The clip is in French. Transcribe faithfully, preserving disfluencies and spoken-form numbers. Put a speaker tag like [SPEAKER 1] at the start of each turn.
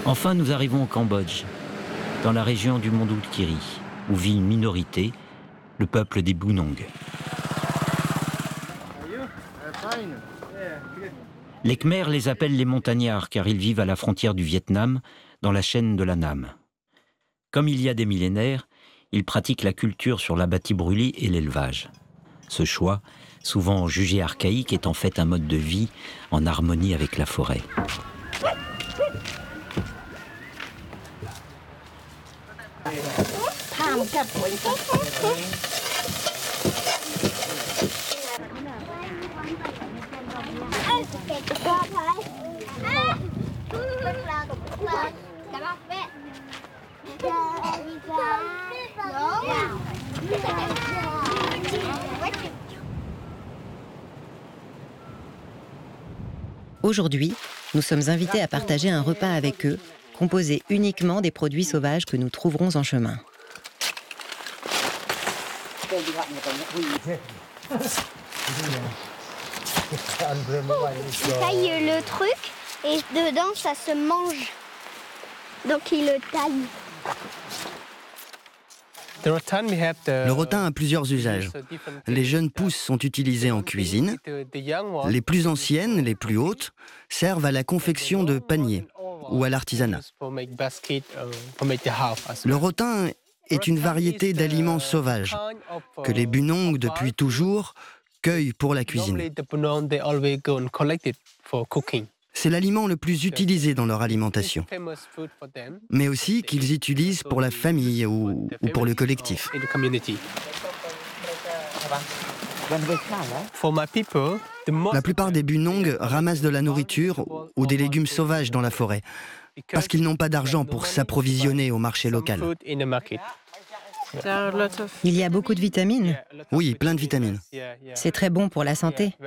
[SPEAKER 1] Enfin, nous arrivons au Cambodge, dans la région du Mondulkiri, où vit une minorité, le peuple des Bunong. Les Khmers les appellent les montagnards car ils vivent à la frontière du Vietnam, dans la chaîne de l'Annam. Comme il y a des millénaires, ils pratiquent la culture sur l'abbati brûlé et l'élevage. Ce choix, souvent jugé archaïque, est en fait un mode de vie en harmonie avec la forêt.
[SPEAKER 2] Aujourd'hui, nous sommes invités à partager un repas avec eux, composé uniquement des produits sauvages que nous trouverons en chemin.
[SPEAKER 3] Il taille le truc et dedans ça se mange. Donc il le taille.
[SPEAKER 4] Le rotin a plusieurs usages. Les jeunes pousses sont utilisées en cuisine. Les plus anciennes, les plus hautes, servent à la confection de paniers ou à l'artisanat. Le rotin est une variété d'aliments sauvages que les Bunong, depuis toujours, cueillent pour la cuisine. C'est l'aliment le plus utilisé dans leur alimentation, mais aussi qu'ils utilisent pour la famille ou, ou pour le collectif. La plupart des Bunong ramassent de la nourriture ou des légumes sauvages dans la forêt, parce qu'ils n'ont pas d'argent pour s'approvisionner au marché local.
[SPEAKER 2] Il y a beaucoup de vitamines.
[SPEAKER 4] Oui, plein de vitamines.
[SPEAKER 2] C'est très bon pour la santé.